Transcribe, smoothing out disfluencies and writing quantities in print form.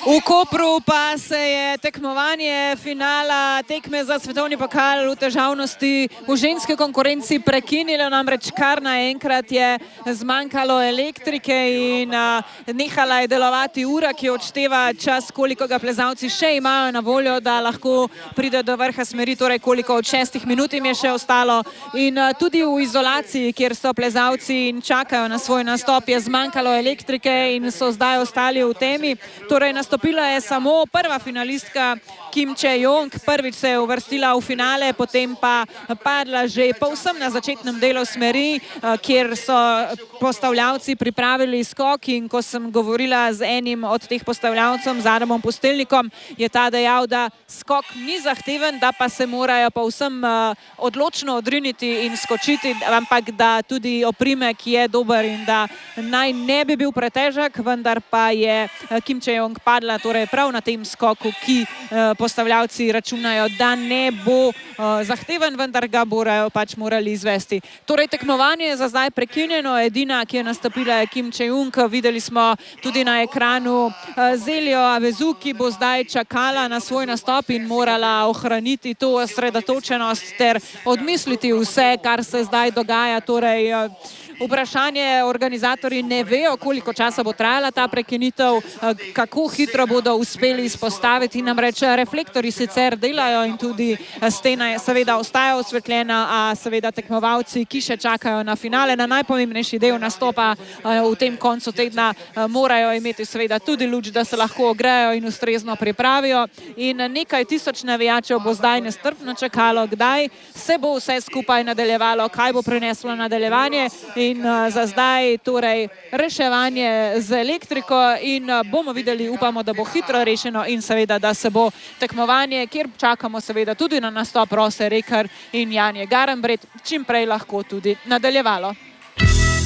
V Kopru pa se je tekmovanje finala tekme za svetovni pokal v težavnosti v ženski konkurenci prekinilo, namreč kar naenkrat je zmanjkalo elektrike in nehala je delovati ura, ki odšteva čas, koliko ga plezalci še imajo na voljo, da lahko pride do vrha smeri, torej koliko od 6 minut jim je še ostalo. In tudi v izolaciji, kjer so plezalci in čakajo na svoj nastop, je zmanjkalo elektrike in so zdaj ostali v temi. Torej nastopila je samo prva finalistka Kim Chae-yong, prvič se je uvrstila v finale, potem pa padla že povsem na začetnem delu smeri, kjer so postavljavci pripravili skok, in ko sem govorila z enim od teh postavljavcev, z Adamom Pustilnikom, je ta dejal, da skok ni zahteven, da pa se morajo povsem odločno odriniti in skočiti, ampak da tudi oprimek je dober in da naj ne bi bil pretežek, vendar pa je Kim Chae-yong padla torej prav na tem skoku, ki postavljavci računajo, da ne bo zahteven, vendar ga bodo pač morali izvesti. Torej tekmovanje je za zdaj prekinjeno, edina, ki je nastopila, je Kim Chae-yong. Videli smo tudi na ekranu Zeljo Avezu, ki bo zdaj čakala na svoj nastop in morala ohraniti to osredotočenost ter odmisliti vse, kar se zdaj dogaja. Torej, vprašanje, organizatorji ne vejo, koliko časa bo trajala ta prekinitev, kako hitro bodo uspeli izpostaviti, namreč reflektorji sicer delajo in tudi stena je seveda ostaja osvetljena, a seveda tekmovalci, ki še čakajo na finale, na najpomembnejši del nastopa v tem koncu tedna, morajo imeti seveda tudi luč, da se lahko ogrejo in ustrezno pripravijo. In nekaj tisoč navijačev bo zdaj nestrpno čakalo, kdaj se bo vse skupaj nadaljevalo, kaj bo prineslo nadaljevanje. In za zdaj torej reševanje z elektriko in bomo videli, upamo, da bo hitro rešeno in seveda, da se bo tekmovanje, kjer čakamo seveda tudi na nastop Rose Rekar in Janje Garnbret, čim prej lahko tudi nadaljevalo.